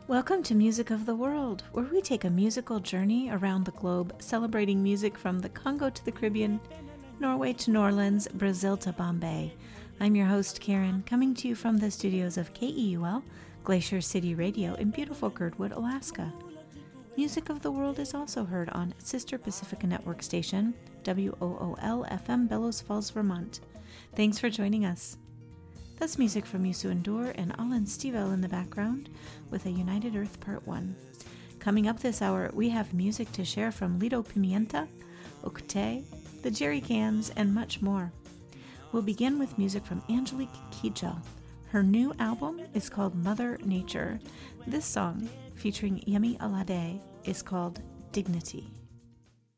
Welcome to Music of the World, where we take a musical journey around the globe, celebrating music from the Congo to the Caribbean, Norway to New Orleans, Brazil to Bombay. I'm your host, Karen, coming to you from the studios of KEUL, Glacier City Radio in beautiful Girdwood, Alaska. Music of the World is also heard on sister Pacifica Network station, WOOL FM, Bellows Falls, Vermont. Thanks for joining us. That's music from Yusu Endure and Alan Stivell in the background with A United Earth Part 1. Coming up this hour, we have music to share from Lido Pimienta, Octay, the Jerry Cans, and much more. We'll begin with music from Angelique Kidjo. Her new album is called Mother Nature. This song, featuring Yemi Alade, is called Dignity.